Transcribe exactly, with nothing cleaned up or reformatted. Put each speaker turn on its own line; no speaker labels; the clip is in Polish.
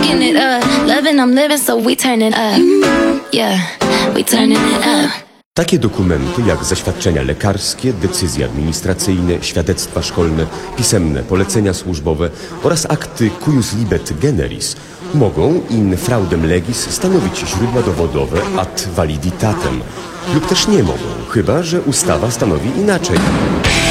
Cooking it up, loving I'm living, so we turning up. Yeah, we turning it up.
Takie dokumenty jak zaświadczenia lekarskie, decyzje administracyjne, świadectwa szkolne, pisemne polecenia służbowe oraz akty cuius libet generis mogą in fraudem legis stanowić źródła dowodowe ad validitatem lub też nie mogą, chyba że ustawa stanowi inaczej.